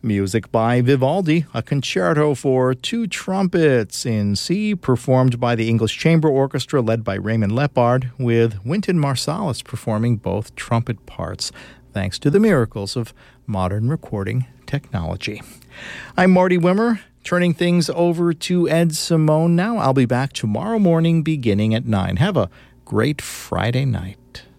Music by Vivaldi, a concerto for two trumpets in C, performed by the English Chamber Orchestra led by Raymond Lepard, with Wynton Marsalis performing both trumpet parts, thanks to the miracles of modern recording technology. I'm Marty Wimmer, turning things over to Ed Simone now. I'll be back tomorrow morning beginning at 9. Have a great Friday night.